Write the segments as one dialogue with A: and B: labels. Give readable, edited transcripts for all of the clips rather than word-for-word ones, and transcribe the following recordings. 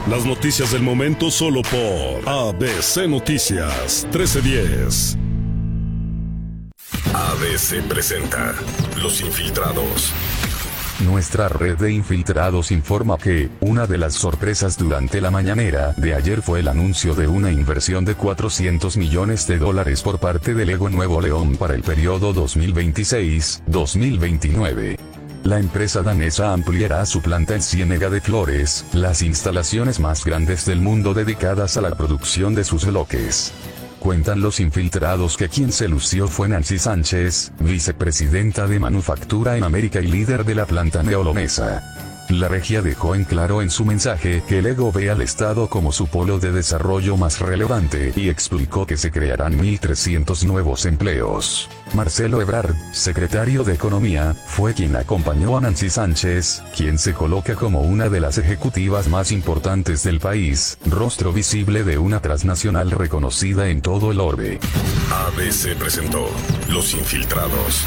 A: Las noticias del momento solo por ABC Noticias 1310. ABC presenta Los Infiltrados.
B: Nuestra red de infiltrados informa que, una de las sorpresas durante la mañanera de ayer fue el anuncio de una inversión de $400 millones por parte de Lego Nuevo León para el periodo 2026-2029. La empresa danesa ampliará su planta en Ciénega de Flores, las instalaciones más grandes del mundo dedicadas a la producción de sus bloques. Cuentan los infiltrados que quien se lució fue Nancy Sánchez, vicepresidenta de Manufactura en América y líder de la planta neolonesa. La regia dejó en claro en su mensaje que Lego ve al Estado como su polo de desarrollo más relevante y explicó que se crearán 1.300 nuevos empleos. Marcelo Ebrard, secretario de Economía, fue quien acompañó a Nancy Sánchez, quien se coloca como una de las ejecutivas más importantes del país, rostro visible de una transnacional reconocida en todo el orbe.
A: ABC presentó Los Infiltrados.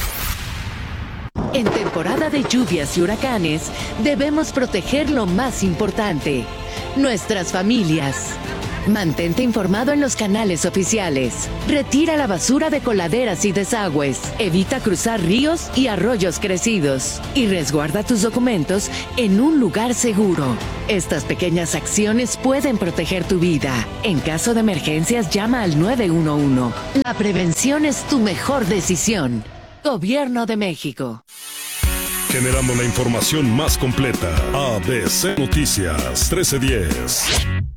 C: En temporada de lluvias y huracanes, debemos proteger lo más importante, nuestras familias. Mantente informado en los canales oficiales. Retira la basura de coladeras y desagües. Evita cruzar ríos y arroyos crecidos. Y resguarda tus documentos en un lugar seguro. Estas pequeñas acciones pueden proteger tu vida. En caso de emergencias, llama al 911. La prevención es tu mejor decisión. Gobierno de México.
A: Generando la información más completa. ABC Noticias 1310.